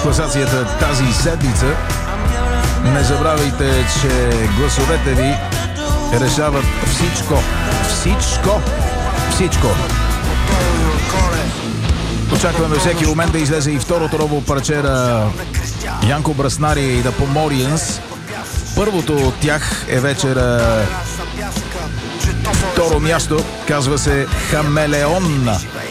класацията тази седмица. Не забравяйте, че гласовете ви решават всичко. Всичко. Очакваме всеки момент да излезе и второто ново парче на Янко Браснари и The Pomorians. Първото от тях е вече на второ място. Казва се Хамелеон.